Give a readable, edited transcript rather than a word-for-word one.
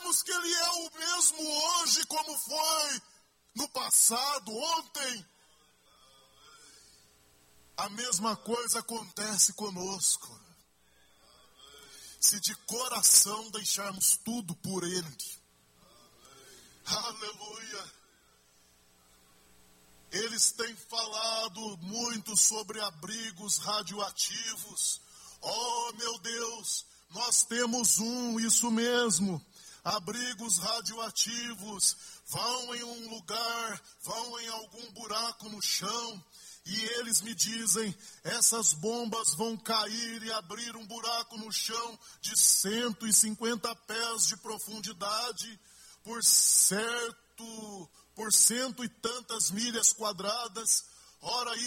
sabemos que Ele é o mesmo hoje como foi no passado, ontem. A mesma coisa acontece conosco. Se de coração deixarmos tudo por Ele. Aleluia. Eles têm falado muito sobre abrigos radioativos. Oh, meu Deus, nós temos isso mesmo. Abrigos radioativos. Vão em um lugar, vão em algum buraco no chão. E eles me dizem, essas bombas vão cair e abrir um buraco no chão de 150 pés de profundidade, por cento e tantas milhas quadradas. Ora,